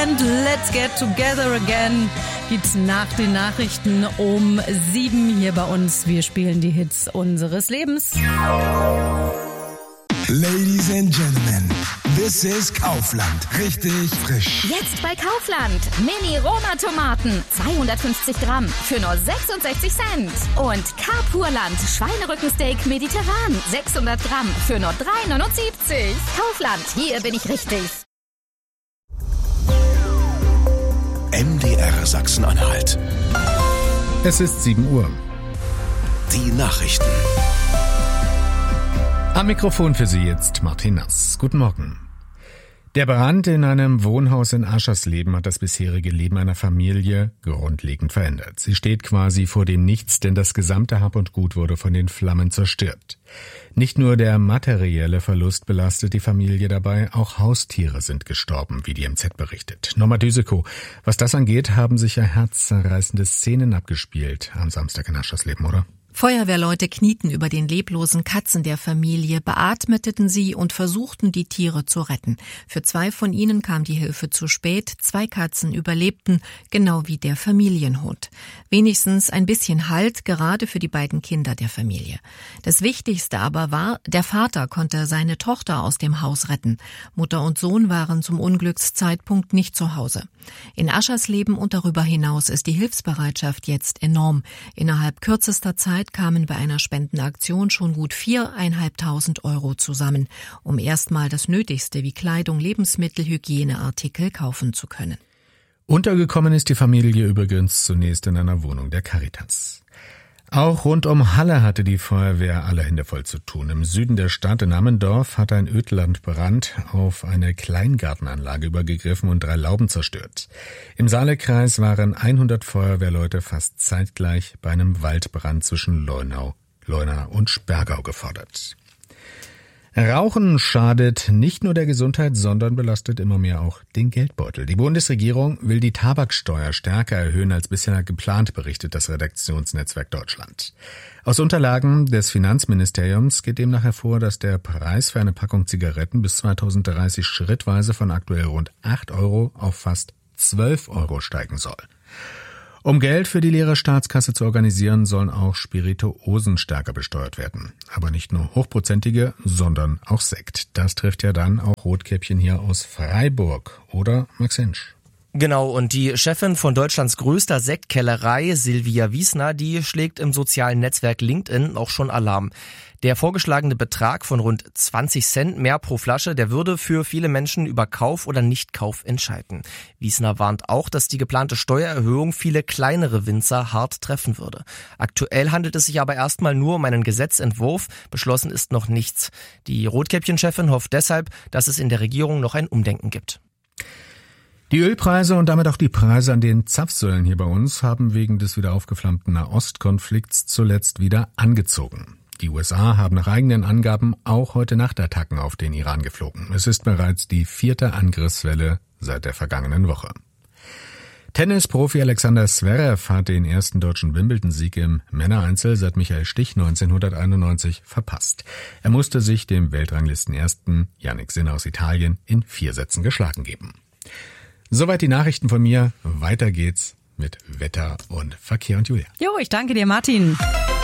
Band Let's Get Together Again gibt's nach den Nachrichten um 7 hier bei uns. Wir spielen die Hits unseres Lebens. Ladies and Gentlemen, this is Kaufland. Richtig frisch. Jetzt bei Kaufland. Mini-Roma-Tomaten. 250 Gramm für nur 66 Cent. Und Carpurland Schweinerückensteak mediterran. 600 Gramm für nur 3,79. Kaufland, hier bin ich richtig. MDR Sachsen-Anhalt. Es ist 7 Uhr. Die Nachrichten. Am Mikrofon für Sie jetzt Martin Nass. Guten Morgen. Der Brand in einem Wohnhaus in Aschersleben hat das bisherige Leben einer Familie grundlegend verändert. Sie steht quasi vor dem Nichts, denn das gesamte Hab und Gut wurde von den Flammen zerstört. Nicht nur der materielle Verlust belastet die Familie dabei, auch Haustiere sind gestorben, wie die MZ berichtet. Norma Düsekow, was das angeht, haben sich ja herzzerreißende Szenen abgespielt am Samstag in Aschersleben, oder? Feuerwehrleute knieten über den leblosen Katzen der Familie, beatmeten sie und versuchten, die Tiere zu retten. Für 2 von ihnen kam die Hilfe zu spät, 2 Katzen überlebten, genau wie der Familienhund. Wenigstens ein bisschen Halt, gerade für die beiden Kinder der Familie. Das Wichtigste aber war, der Vater konnte seine Tochter aus dem Haus retten. Mutter und Sohn waren zum Unglückszeitpunkt nicht zu Hause. In Aschersleben und darüber hinaus ist die Hilfsbereitschaft jetzt enorm. Innerhalb kürzester Zeit kamen bei einer Spendenaktion schon gut 4.500 € zusammen, um erstmal das Nötigste wie Kleidung, Lebensmittel, Hygieneartikel kaufen zu können. Untergekommen ist die Familie übrigens zunächst in einer Wohnung der Caritas. Auch rund um Halle hatte die Feuerwehr alle Hände voll zu tun. Im Süden der Stadt in Ammendorf hat ein Ödlandbrand auf eine Kleingartenanlage übergegriffen und 3 Lauben zerstört. Im Saalekreis waren 100 Feuerwehrleute fast zeitgleich bei einem Waldbrand zwischen Leuna und Spergau gefordert. Rauchen schadet nicht nur der Gesundheit, sondern belastet immer mehr auch den Geldbeutel. Die Bundesregierung will die Tabaksteuer stärker erhöhen als bisher geplant, berichtet das Redaktionsnetzwerk Deutschland. Aus Unterlagen des Finanzministeriums geht demnach hervor, dass der Preis für eine Packung Zigaretten bis 2030 schrittweise von aktuell rund 8 € auf fast 12 € steigen soll. Um Geld für die leere Staatskasse zu organisieren, sollen auch Spirituosen stärker besteuert werden. Aber nicht nur hochprozentige, sondern auch Sekt. Das trifft ja dann auch Rotkäppchen hier aus Freiburg, oder Max Hinsch? Genau, und die Chefin von Deutschlands größter Sektkellerei, Silvia Wiesner, die schlägt im sozialen Netzwerk LinkedIn auch schon Alarm. Der vorgeschlagene Betrag von rund 20 Cent mehr pro Flasche, der würde für viele Menschen über Kauf oder Nichtkauf entscheiden. Wiesner warnt auch, dass die geplante Steuererhöhung viele kleinere Winzer hart treffen würde. Aktuell handelt es sich aber erstmal nur um einen Gesetzentwurf, beschlossen ist noch nichts. Die Rotkäppchen-Chefin hofft deshalb, dass es in der Regierung noch ein Umdenken gibt. Die Ölpreise und damit auch die Preise an den Zapfsäulen hier bei uns haben wegen des wieder aufgeflammten Nahostkonflikts zuletzt wieder angezogen. Die USA haben nach eigenen Angaben auch heute Nacht Attacken auf den Iran geflogen. Es ist bereits die 4. Angriffswelle seit der vergangenen Woche. Tennisprofi Alexander Zverev hat den ersten deutschen Wimbledon-Sieg im Männereinzel seit Michael Stich 1991 verpasst. Er musste sich dem Weltranglistenersten Jannik Sinner aus Italien in 4 Sätzen geschlagen geben. Soweit die Nachrichten von mir. Weiter geht's mit Wetter und Verkehr und Julia. Jo, ich danke dir, Martin.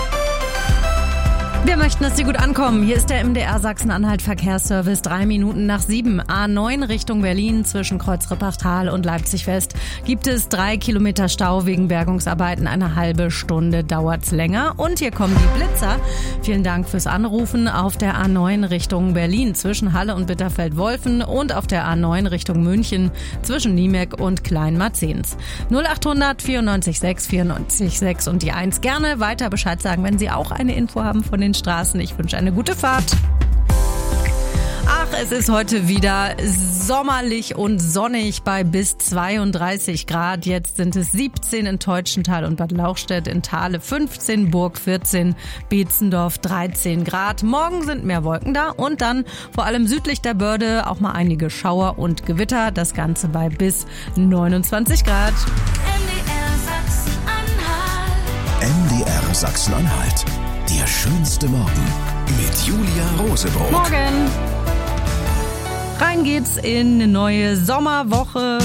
Wir möchten, dass Sie gut ankommen. Hier ist der MDR Sachsen-Anhalt Verkehrsservice. 3 Minuten nach 7. A9 Richtung Berlin zwischen Kreuz-Rippachtal und Leipzig West gibt es 3 Kilometer Stau wegen Bergungsarbeiten. Eine halbe Stunde dauert's länger. Und hier kommen die Blitzer. Vielen Dank fürs Anrufen auf der A9 Richtung Berlin zwischen Halle und Bitterfeld-Wolfen und auf der A9 Richtung München zwischen Niemek und Kleinmarzens. 0800 94 6 94 6 und die 1. Gerne weiter Bescheid sagen, wenn Sie auch eine Info haben von den Straßen. Ich wünsche eine gute Fahrt. Ach, es ist heute wieder sommerlich und sonnig bei bis 32 Grad. Jetzt sind es 17 in Teutschenthal und Bad Lauchstädt, in Thale 15, Burg 14, Beetzendorf 13 Grad. Morgen sind mehr Wolken da und dann vor allem südlich der Börde auch mal einige Schauer und Gewitter. Das Ganze bei bis 29 Grad. MDR Sachsen-Anhalt. Der schönste Morgen mit Julia Rosebrot. Morgen. Rein geht's in eine neue Sommerwoche.